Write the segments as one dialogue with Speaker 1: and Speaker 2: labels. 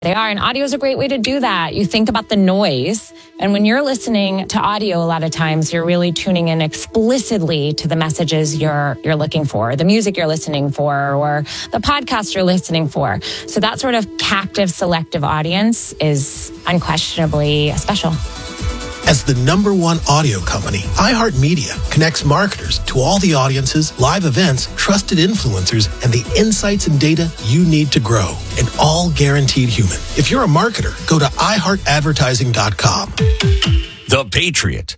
Speaker 1: They are, and audio is a great way to do that. You think about the noise, and when you're listening to audio, a lot of times you're really tuning in explicitly to the messages you're looking for, the music you're listening for, or the podcast you're listening for. So that sort of captive, selective audience is unquestionably special.
Speaker 2: As the #1 audio company, iHeartMedia connects marketers to all the audiences, live events, trusted influencers, and the insights and data you need to grow. And all guaranteed human. If you're a marketer, go to iHeartAdvertising.com.
Speaker 3: The Patriot,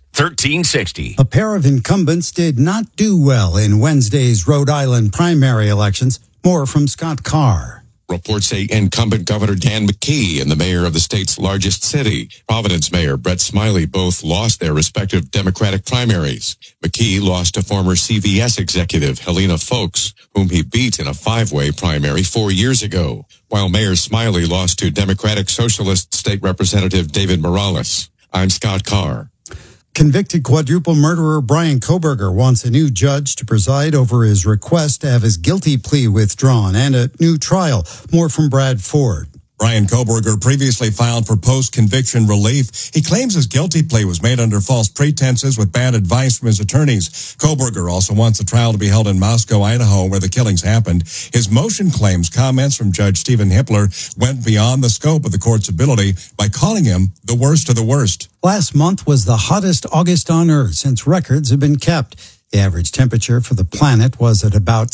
Speaker 3: 1360.
Speaker 4: A pair of incumbents did not do well in Wednesday's Rhode Island primary elections. More from Scott Carr.
Speaker 5: Reports say incumbent Governor Dan McKee and the mayor of the state's largest city, Providence Mayor Brett Smiley, both lost their respective Democratic primaries. McKee lost to former CVS executive Helena Foulkes, whom he beat in a 5-way primary 4 years ago, while Mayor Smiley lost to Democratic Socialist State Representative David Morales. I'm Scott Carr.
Speaker 4: Convicted quadruple murderer Bryan Kohberger wants a new judge to preside over his request to have his guilty plea withdrawn and a new trial. More from Brad Ford.
Speaker 6: Bryan Kohberger previously filed for post-conviction relief. He claims his guilty plea was made under false pretenses with bad advice from his attorneys. Kohberger also wants the trial to be held in Moscow, Idaho, where the killings happened. His motion claims comments from Judge Stephen Hippler went beyond the scope of the court's ability by calling him the worst of the worst.
Speaker 4: Last month was the hottest August on Earth since records have been kept. The average temperature for the planet was at about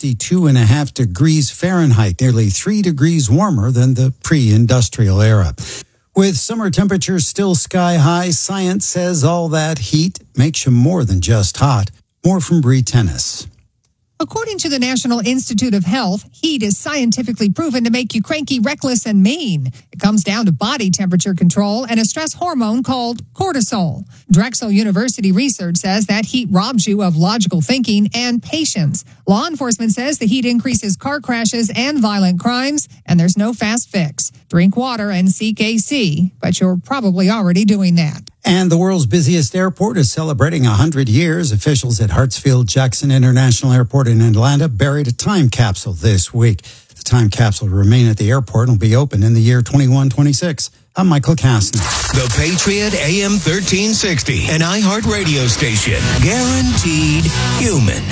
Speaker 4: 62.5 degrees Fahrenheit, nearly 3 degrees warmer than the pre-industrial era. With summer temperatures still sky high, science says all that heat makes you more than just hot. More from Bree Tennis.
Speaker 7: According to the National Institute of Health, heat is scientifically proven to make you cranky, reckless, and mean. It comes down to body temperature control and a stress hormone called cortisol. Drexel University research says that heat robs you of logical thinking and patience. Law enforcement says the heat increases car crashes and violent crimes, and there's no fast fix. Drink water and seek AC, but you're probably already doing that.
Speaker 4: And the world's busiest airport is celebrating 100 years. Officials at Hartsfield-Jackson International Airport in Atlanta buried a time capsule this week. The time capsule will remain at the airport and will be open in the year 2126. I'm Michael Kastner.
Speaker 3: The Patriot AM 1360, an iHeart radio station. Guaranteed human.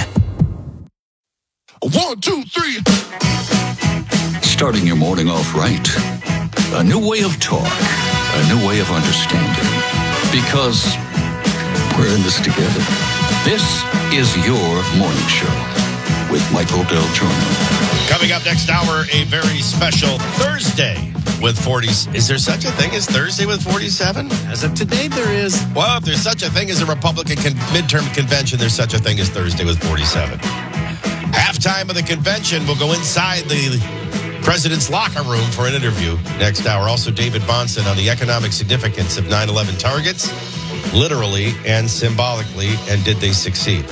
Speaker 8: 1, 2, 3.
Speaker 9: Starting your morning off right. A new way of talk. A new way of understanding. Because we're in this together. This is your morning show with Michael Del Giorno.
Speaker 8: Coming up next hour, a very special Thursday with 40s. Is there such a thing as Thursday with 47?
Speaker 10: As of today, there is.
Speaker 8: Well, if there's such a thing as a Republican midterm convention, there's such a thing as Thursday with 47. Halftime of the convention, we'll go inside the president's locker room for an interview next hour. Also, David Bahnsen on the economic significance of 9/11 targets, literally and symbolically, and did they succeed?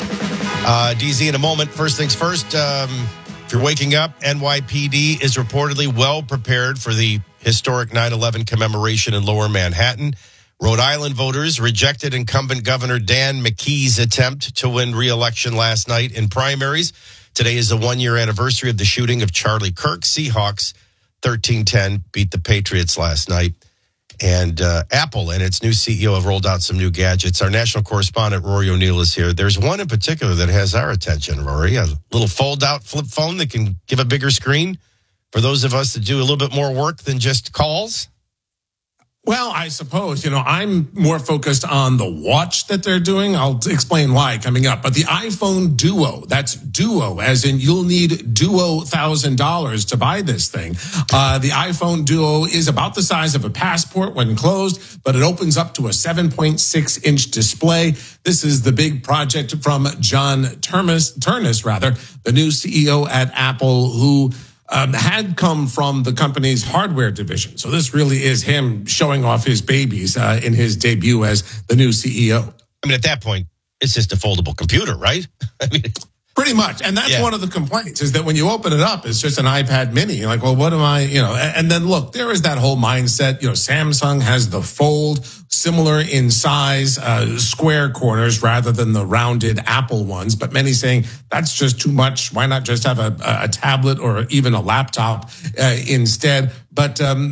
Speaker 8: DZ in a moment. First things first, if you're waking up, NYPD is reportedly well prepared for the historic 9/11 commemoration in Lower Manhattan. Rhode Island voters rejected incumbent Governor Dan McKee's attempt to win re-election last night in primaries. Today is the 1-year anniversary of the shooting of Charlie Kirk. Seahawks 13-10 beat the Patriots last night. And Apple and its new CEO have rolled out some new gadgets. Our national correspondent, Rory O'Neill, is here. There's one in particular that has our attention, Rory. A little fold-out flip phone that can give a bigger screen for those of us that do a little bit more work than just calls.
Speaker 10: Well, I suppose, I'm more focused on the watch that they're doing. I'll explain why coming up. But the iPhone Duo, that's Duo, as in you'll need Duo $1,000 to buy this thing. The iPhone Duo is about the size of a passport when closed, but it opens up to a 7.6-inch display. This is the big project from John Ternus, the new CEO at Apple, who had come from the company's hardware division. So this really is him showing off his babies in his debut as the new CEO.
Speaker 8: I mean, at that point, it's just a foldable computer, right? I mean,
Speaker 10: pretty much. And that's one of the complaints is that when you open it up, it's just an iPad mini. You're like, well, what am I, and then look, there is that whole mindset. Samsung has the Fold. similar in size, square corners rather than the rounded Apple ones. But many saying that's just too much. Why not just have a tablet or even a laptop instead? But